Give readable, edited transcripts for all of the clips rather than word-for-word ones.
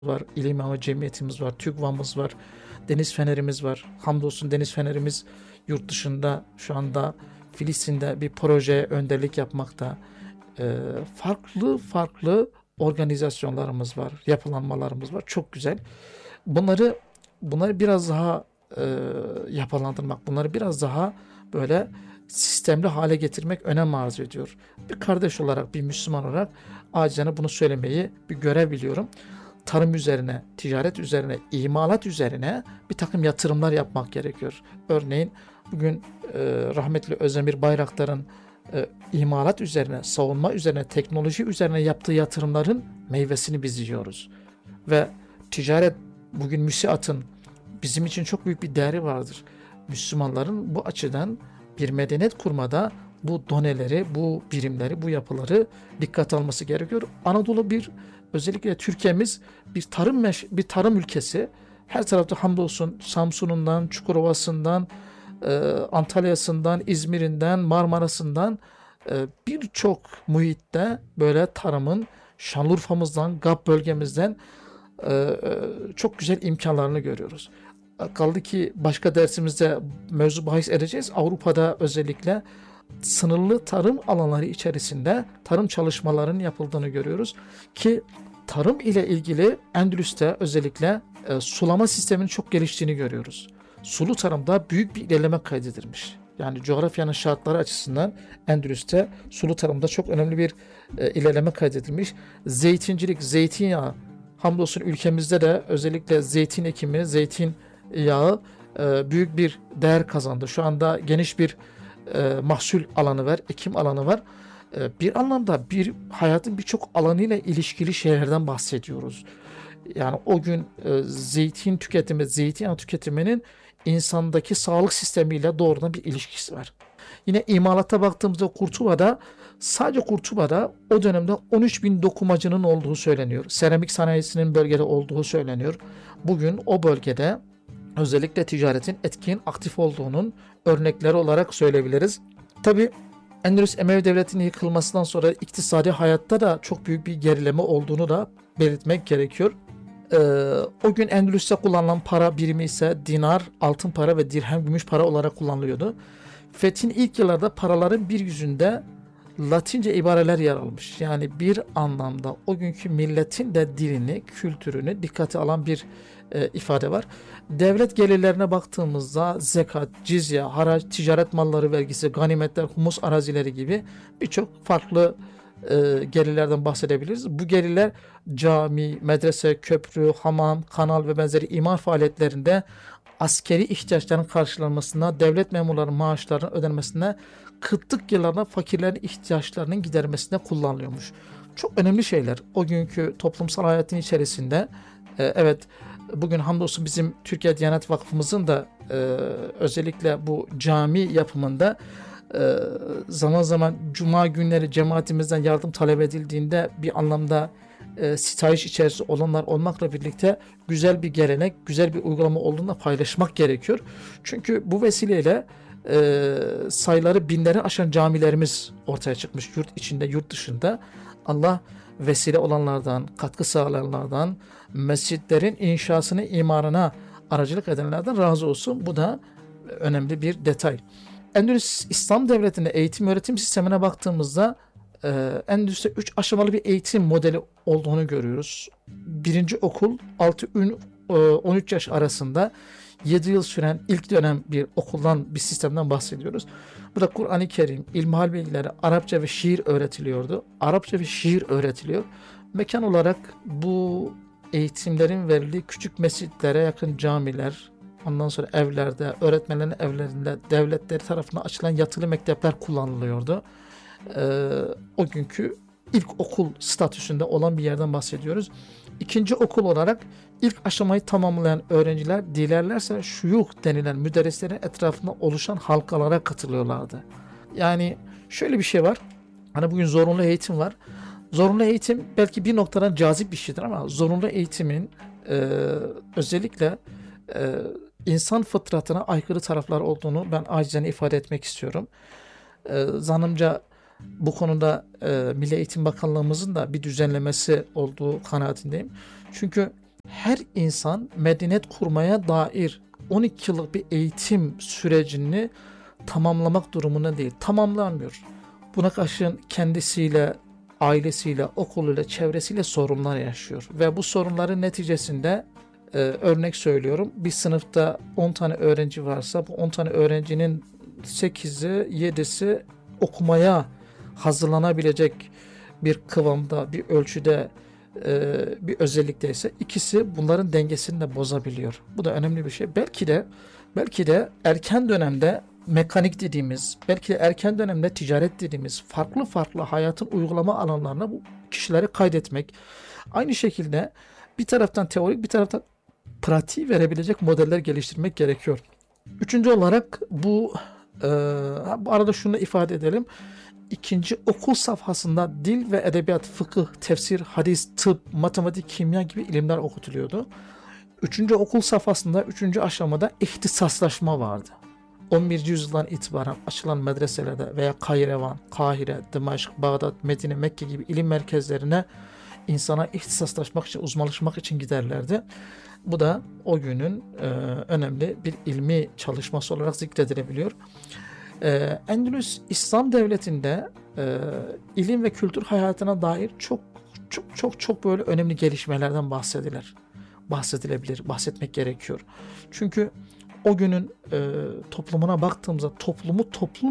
var, İlim İmamı Cemiyetimiz var, TÜGVA'mız var, Deniz Fenerimiz var. Hamdolsun Deniz Fenerimiz yurt dışında şu anda Filistin'de bir projeye önderlik yapmakta. Farklı farklı organizasyonlarımız var, yapılanmalarımız var. Çok güzel. Bunları bunları biraz daha e, yapılandırmak, bunları biraz daha böyle sistemli hale getirmek önem arz ediyor. Bir kardeş olarak, bir Müslüman olarak acizane bunu söylemeyi bir görev biliyorum. Tarım üzerine, ticaret üzerine, imalat üzerine bir takım yatırımlar yapmak gerekiyor. Örneğin bugün rahmetli Özdemir Bayraktar'ın imalat üzerine, savunma üzerine, teknoloji üzerine yaptığı yatırımların meyvesini biz yiyoruz. Ve ticaret, bugün müsiatın bizim için çok büyük bir değeri vardır. Müslümanların bu açıdan bir medeniyet kurmada bu doneleri, bu birimleri, bu yapıları dikkat alması gerekiyor. Anadolu özellikle Türkiye'miz bir tarım ülkesi. Her tarafta hamdolsun Samsun'undan, Çukurova'sından, Antalya'sından, İzmir'inden, Marmara'sından birçok muhitte böyle tarımın Şanlıurfa'mızdan, GAP bölgemizden çok güzel imkanlarını görüyoruz. Kaldı ki başka dersimizde mevzu bahis edeceğiz. Avrupa'da özellikle sınırlı tarım alanları içerisinde tarım çalışmalarının yapıldığını görüyoruz ki tarım ile ilgili Endülüs'te özellikle sulama sisteminin çok geliştiğini görüyoruz. Sulu tarımda büyük bir ilerleme kaydedilmiş. Yani coğrafyanın şartları açısından Endülüs'te sulu tarımda çok önemli bir ilerleme kaydedilmiş. Zeytincilik, zeytinyağı, hamdolsun ülkemizde de özellikle zeytin ekimi, zeytin yağı büyük bir değer kazandı. Şu anda geniş bir mahsul alanı var, ekim alanı var. Bir anlamda hayatın birçok alanıyla ilişkili şeylerden bahsediyoruz. Yani o gün zeytin tüketimi, zeytinyağı tüketiminin insandaki sağlık sistemiyle doğrudan bir ilişkisi var. Yine imalata baktığımızda sadece Kurtuba'da o dönemde 13 bin dokumacının olduğu söyleniyor. Seramik sanayisinin bölgede olduğu söyleniyor. Bugün o bölgede özellikle ticaretin etkin, aktif olduğunun örnekleri olarak söyleyebiliriz. Tabi Endülüs Emevi Devleti'nin yıkılmasından sonra iktisadi hayatta da çok büyük bir gerileme olduğunu da belirtmek gerekiyor. O gün Endülüs'te kullanılan para birimi ise dinar, altın para ve dirhem, gümüş para olarak kullanılıyordu. Fethin ilk yıllarda paraların bir yüzünde Latince ibareler yer almış. Yani bir anlamda o günkü milletin de dilini, kültürünü dikkate alan bir ifade var. Devlet gelirlerine baktığımızda zekat, cizye, haraç, ticaret malları vergisi, ganimetler, humus arazileri gibi birçok farklı gelirlerden bahsedebiliriz. Bu gelirler cami, medrese, köprü, hamam, kanal ve benzeri imar faaliyetlerinde askeri ihtiyaçların karşılanmasına, devlet memurlarının maaşlarının ödenmesine, kıtlık yıllarında fakirlerin ihtiyaçlarının gidermesine kullanılıyormuş. Çok önemli şeyler. O günkü toplumsal hayatın içerisinde evet, bugün hamdolsun bizim Türkiye Diyanet Vakfımızın da özellikle bu cami yapımında zaman zaman cuma günleri cemaatimizden yardım talep edildiğinde bir anlamda sitayiş içerisinde olanlar olmakla birlikte güzel bir gelenek, güzel bir uygulama olduğunu paylaşmak gerekiyor. Çünkü bu vesileyle sayıları binleri aşan camilerimiz ortaya çıkmış. Yurt içinde, yurt dışında. Allah vesile olanlardan, katkı sağlayanlardan, mescitlerin inşasını, imarına aracılık edenlerden razı olsun. Bu da önemli bir detay. Endülüs İslam Devleti'nde eğitim öğretim sistemine baktığımızda Endülüs'te 3 aşamalı bir eğitim modeli olduğunu görüyoruz. Birinci okul 6-13 yaş arasında 7 yıl süren ilk dönem bir okuldan, bir sistemden bahsediyoruz. Burada Kur'an-ı Kerim, ilmihal bilgileri, Arapça ve şiir öğretiliyordu. Arapça ve şiir öğretiliyor. Mekan olarak bu eğitimlerin verildiği küçük mescitlere yakın camiler, ondan sonra evlerde, öğretmenlerin evlerinde, devletleri tarafından açılan yatılı mektepler kullanılıyordu. O günkü ilk okul statüsünde olan bir yerden bahsediyoruz. İkinci okul olarak ilk aşamayı tamamlayan öğrenciler dilerlerse şuyuh denilen müderrislerin etrafında oluşan halkalara katılıyorlardı. Yani şöyle bir şey var. Hani bugün zorunlu eğitim var. Zorunlu eğitim belki bir noktadan cazip bir şeydir ama zorunlu eğitimin özellikle insan fıtratına aykırı taraflar olduğunu ben acizane ifade etmek istiyorum. Zannımca bu konuda Milli Eğitim Bakanlığımızın da bir düzenlemesi olduğu kanaatindeyim. Çünkü her insan medeniyet kurmaya dair 12 yıllık bir eğitim sürecini tamamlamak durumunda değil. Tamamlanmıyor. Buna karşın kendisiyle, ailesiyle, okuluyla, çevresiyle sorunlar yaşıyor. Ve bu sorunların neticesinde örnek söylüyorum, bir sınıfta 10 tane öğrenci varsa bu 10 tane öğrencinin 8'i, 7'si okumaya hazırlanabilecek bir kıvamda, bir ölçüde, bir özellikteyse ikisi bunların dengesini de bozabiliyor. Bu da önemli bir şey. Belki de erken dönemde mekanik dediğimiz, belki de erken dönemde ticaret dediğimiz farklı farklı hayatın uygulama alanlarına bu kişileri kaydetmek. Aynı şekilde bir taraftan teorik, bir taraftan pratiği verebilecek modeller geliştirmek gerekiyor. Üçüncü olarak bu arada şunu ifade edelim. İkinci okul safhasında dil ve edebiyat, fıkıh, tefsir, hadis, tıp, matematik, kimya gibi ilimler okutuluyordu. Üçüncü okul safhasında, üçüncü aşamada ihtisaslaşma vardı. 11. yüzyıldan itibaren açılan medreselerde veya Kayrevan, Kahire, Dımaşk, Bağdat, Medine, Mekke gibi ilim merkezlerine insana ihtisaslaşmak için, uzmanlaşmak için giderlerdi. Bu da o günün önemli bir ilmi çalışması olarak zikredilebiliyor. Endülüs İslam Devleti'nde ilim ve kültür hayatına dair çok böyle önemli gelişmelerden bahsedilebilir, bahsetmek gerekiyor. Çünkü o günün toplumuna baktığımızda toplumu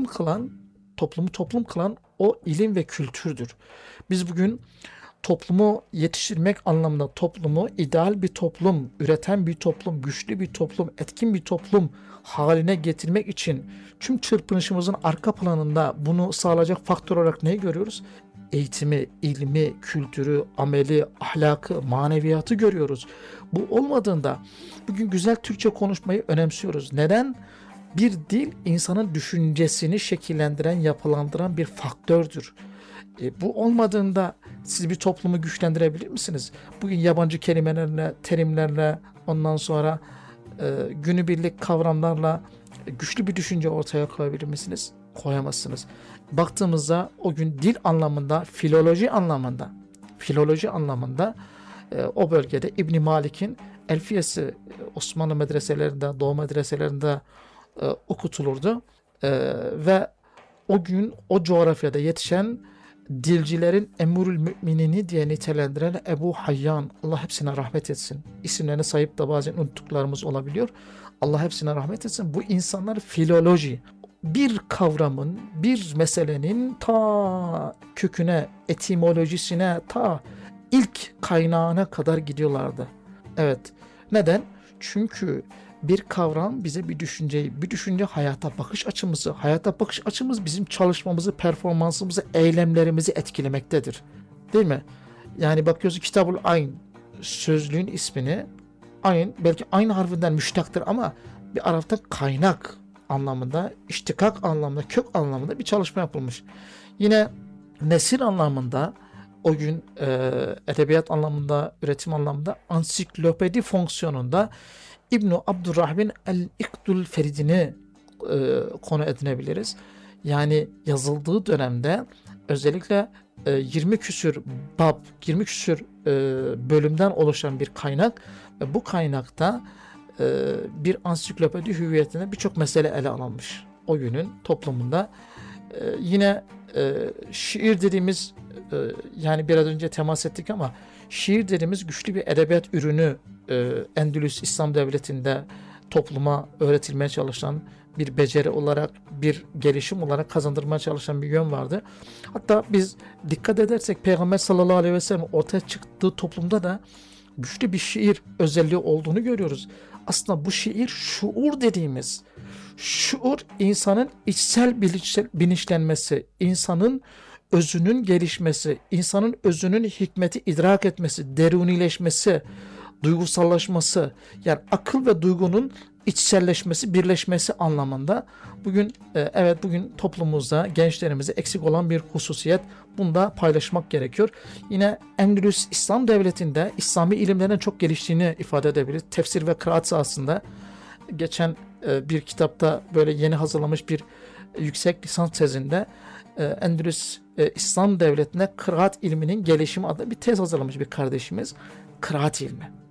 toplum kılan o ilim ve kültürdür. Biz bugün toplumu yetiştirmek anlamında toplumu ideal bir toplum, üreten bir toplum, güçlü bir toplum, etkin bir toplum haline getirmek için tüm çırpınışımızın arka planında bunu sağlayacak faktör olarak neyi görüyoruz? Eğitimi, ilmi, kültürü, ameli, ahlakı, maneviyatı görüyoruz. Bu olmadığında bugün güzel Türkçe konuşmayı önemsiyoruz. Neden? Bir dil insanın düşüncesini şekillendiren, yapılandıran bir faktördür. Bu olmadığında siz bir toplumu güçlendirebilir misiniz? Bugün yabancı kelimelerle, terimlerle, ondan sonra günübirlik kavramlarla güçlü bir düşünce ortaya koyabilir misiniz? Koyamazsınız. Baktığımızda o gün dil anlamında, filoloji anlamında o bölgede İbn Malik'in Elfiyesi Osmanlı medreselerinde, Doğu medreselerinde okutulurdu. Ve o gün o coğrafyada yetişen dilcilerin Emirül Müminini diye nitelendiren Ebu Hayyan, Allah hepsine rahmet etsin. İsimlerini sayıp da bazen unuttuklarımız olabiliyor. Allah hepsine rahmet etsin. Bu insanlar filoloji, bir kavramın, bir meselenin ta köküne, etimolojisine, ta ilk kaynağına kadar gidiyorlardı. Evet. Neden? Çünkü bir kavram bize bir düşünceyi, bir düşünce hayata bakış açımız bizim çalışmamızı, performansımızı, eylemlerimizi etkilemektedir. Değil mi? Yani bakıyoruz Kitabul Ayn sözlüğün ismini ayn belki aynı harfinden müştaktır ama bir Arap'ta kaynak anlamında, iştikak anlamında, kök anlamında bir çalışma yapılmış. Yine nesir anlamında o gün edebiyat anlamında, üretim anlamında ansiklopedi fonksiyonunda İbn-i Abdurrahman el-İkdül Feridini konu edinebiliriz. Yani yazıldığı dönemde özellikle 20 küsür bab, 20 küsür bölümden oluşan bir kaynak ve bu kaynakta bir ansiklopedi hüviyetinde birçok mesele ele alınmış o günün toplumunda. Yine şiir dediğimiz yani biraz önce temas ettik ama şiir dediğimiz güçlü bir edebiyat ürünü Endülüs İslam Devleti'nde topluma öğretilmeye çalışan bir beceri olarak, bir gelişim olarak kazandırmaya çalışan bir yön vardı. Hatta biz dikkat edersek Peygamber sallallahu aleyhi ve sellem ortaya çıktığı toplumda da güçlü bir şiir özelliği olduğunu görüyoruz. Aslında bu şiir şuur dediğimiz, şuur insanın içsel bilinçlenmesi, insanın özünün gelişmesi, insanın özünün hikmeti idrak etmesi, derunileşmesi, duygusallaşması, yani akıl ve duygunun içselleşmesi, birleşmesi anlamında bugün bugün toplumumuzda gençlerimize eksik olan bir hususiyet. Bunu da paylaşmak gerekiyor. Yine Endülüs İslam Devleti'nde İslami ilimlerin çok geliştiğini ifade edebiliriz. Tefsir ve kıraat sahasında geçen bir kitapta böyle yeni hazırlamış bir yüksek lisans tezinde Endülüs İslam Devleti'nde kıraat ilminin gelişimi adlı bir tez hazırlamış bir kardeşimiz. Kıraat ilmi.